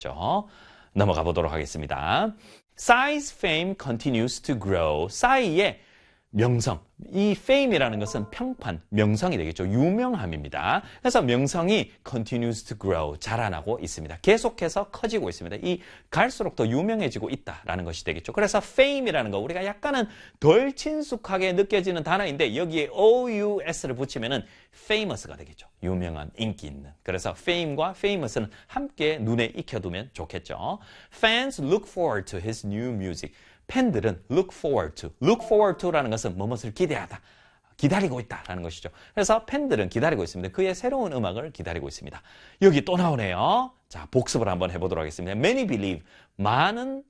넘어가 보도록 하겠습니다. Psy's fame continues to grow. Psy의 명성, 이 fame이라는 것은 평판, 명성이 되겠죠. 유명함입니다. 그래서 명성이 continues to grow, 자라나고 있습니다. 계속해서 커지고 있습니다. 이 갈수록 더 유명해지고 있다라는 것이 되겠죠. 그래서 fame이라는 거 우리가 약간은 덜 친숙하게 느껴지는 단어인데 여기에 OUS를 붙이면은 famous가 되겠죠. 유명한, 인기 있는. 그래서 fame과 famous는 함께 눈에 익혀두면 좋겠죠. Fans look forward to his new music. 팬들은 look forward to라는 것은 무엇을 기대하다, 기다리고 있다라는 것이죠. 그래서 팬들은 기다리고 있습니다. 그의 새로운 음악을 기다리고 있습니다. 여기 또 나오네요. 자, 복습을 한번 해보도록 하겠습니다. Many believe, 많은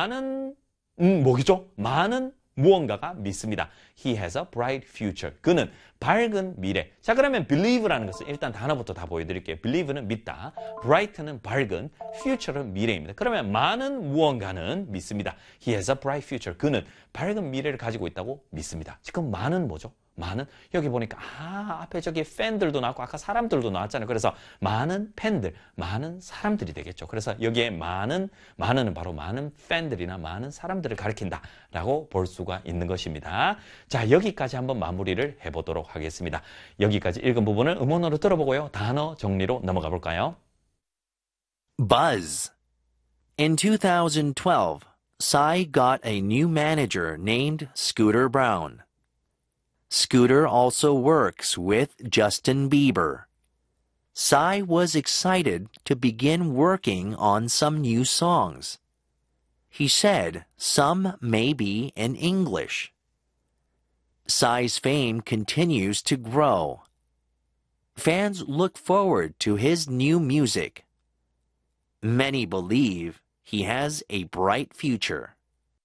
뭐겠죠? 많은 무언가가 믿습니다. He has a bright future. 그는 밝은 미래. 자, 그러면 believe라는 것은 일단 단어부터 다 보여드릴게요. believe는 믿다, bright는 밝은, future는 미래입니다. 그러면 많은 무언가는 믿습니다. He has a bright future. 그는 밝은 미래를 가지고 있다고 믿습니다. 지금 많은 뭐죠? 많은, 여기 보니까 앞에 저기 팬들도 나왔고 아까 사람들도 나왔잖아요. 그래서 많은 팬들, 많은 사람들이 되겠죠. 그래서 여기에 많은은 바로 많은 팬들이나 많은 사람들을 가리킨다라고 볼 수가 있는 것입니다. 자, 여기까지 한번 마무리를 해보도록 하겠습니다. 여기까지 읽은 부분을 음원으로 들어보고요. 단어 정리로 넘어가 볼까요? Buzz. In 2012, Psy got a new manager named Scooter Brown. Scooter also works with Justin Bieber. Psy was excited to begin working on some new songs. He said some may be in English. Psy's fame continues to grow. Fans look forward to his new music. Many believe he has a bright future.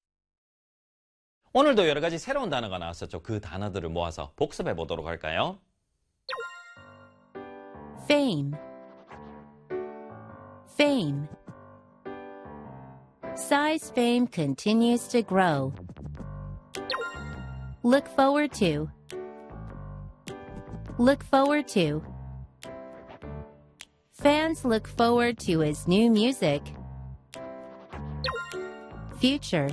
오늘도 여러 가지 새로운 단어가 나왔었죠. 그 단어들을 모아서 복습해 보도록 할까요? Fame. Fame. Psy's fame continues to grow. Look forward to. Look forward to. Fans look forward to his new music. Future.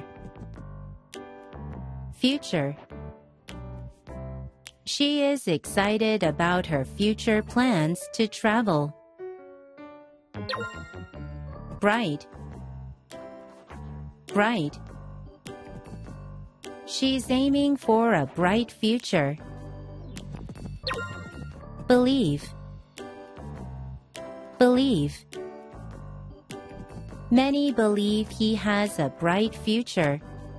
Future. She is excited about her future plans to travel. Bright. Bright. She's aiming for a bright future. Believe. Believe. Many believe he has a bright future.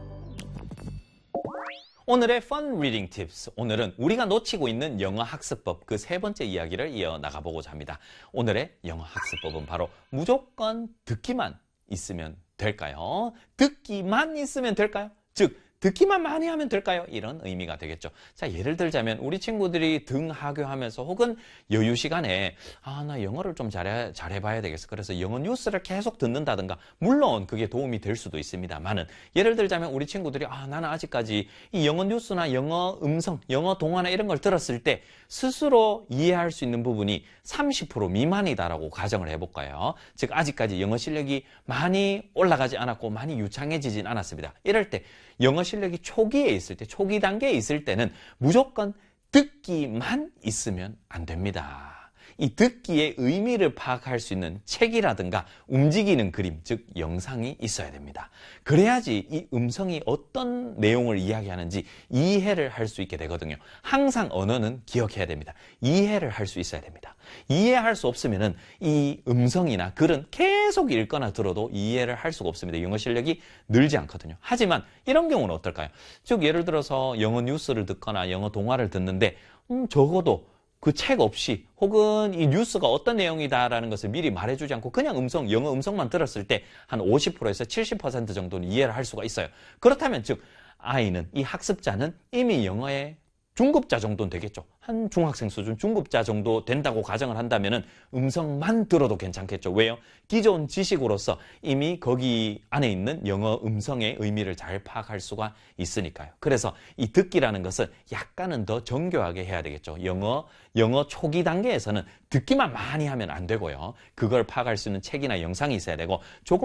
오늘의 Fun Reading Tips. 오늘은 우리가 놓치고 있는 영어 학습법 그 세 번째 이야기를 이어나가 보고자 합니다. 오늘의 영어 학습법은 바로 무조건 듣기만 있으면 될까요? 듣기만 있으면 될까요? 즉, 듣기만 많이 하면 될까요? 이런 의미가 되겠죠. 자, 예를 들자면 우리 친구들이 등하교하면서 혹은 여유 시간에 나 영어를 좀 잘해봐야 되겠어. 그래서 영어 뉴스를 계속 듣는다든가, 물론 그게 도움이 될 수도 있습니다만은, 예를 들자면 우리 친구들이 나는 아직까지 이 영어 뉴스나 영어 음성, 영어 동화나 이런 걸 들었을 때 스스로 이해할 수 있는 부분이 30% 미만이다라고 가정을 해볼까요? 즉, 아직까지 영어 실력이 많이 올라가지 않았고 많이 유창해지진 않았습니다. 이럴 때 영어 실력이 초기에 있을 때, 초기 단계에 있을 때는 무조건 듣기만 있으면 안 됩니다. 이 듣기의 의미를 파악할 수 있는 책이라든가 움직이는 그림, 즉 영상이 있어야 됩니다. 그래야지 이 음성이 어떤 내용을 이야기하는지 이해를 할 수 있게 되거든요. 항상 언어는 기억해야 됩니다. 이해를 할 수 있어야 됩니다. 이해할 수 없으면은 이 음성이나 글은 계속 읽거나 들어도 이해를 할 수가 없습니다. 영어 실력이 늘지 않거든요. 하지만 이런 경우는 어떨까요? 즉, 예를 들어서 영어 뉴스를 듣거나 영어 동화를 듣는데 적어도 그 책 없이 혹은 이 뉴스가 어떤 내용이다라는 것을 미리 말해주지 않고 그냥 영어 음성만 들었을 때 한 50%에서 70% 정도는 이해를 할 수가 있어요. 그렇다면 즉, 이 학습자는 이미 영어에 중급자 정도는 되겠죠. 한 중학생 수준 중급자 정도 된다고 가정을 한다면은 음성만 들어도 괜찮겠죠. 왜요? 기존 지식으로서 이미 거기 안에 있는 영어 음성의 의미를 잘 파악할 수가 있으니까요. 그래서 이 듣기라는 것은 약간은 더 정교하게 해야 되겠죠. 영어 초기 단계에서는 듣기만 많이 하면 안 되고요. 그걸 파악할 수 있는 책이나 영상이 있어야 되고 조금